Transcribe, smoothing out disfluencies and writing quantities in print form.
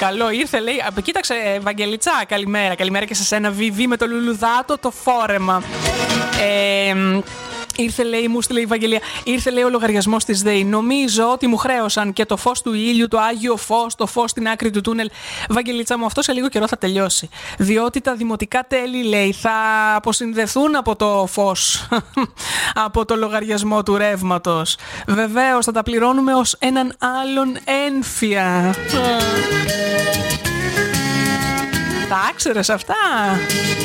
Καλό, ήρθε, λέει. Κοίταξε, Βαγγελιτσά, καλημέρα. Καλημέρα και σε σένα, Βιβί, με το λουλουδάτο το φόρεμα. Ήρθε, λέει, μου στείλε η Βαγγελία. Ήρθε, λέει, ο λογαριασμός της ΔΕΗ. Νομίζω ότι μου χρέωσαν και το φως του ήλιου, το άγιο φως, το φως στην άκρη του τούνελ. Βαγγελίτσα μου, αυτό σε λίγο καιρό θα τελειώσει. Διότι τα δημοτικά τέλη, λέει, θα αποσυνδεθούν από το φως, από το λογαριασμό του ρεύματος. Βεβαίως, θα τα πληρώνουμε ως έναν άλλον ένφια. Τα άξερες αυτά?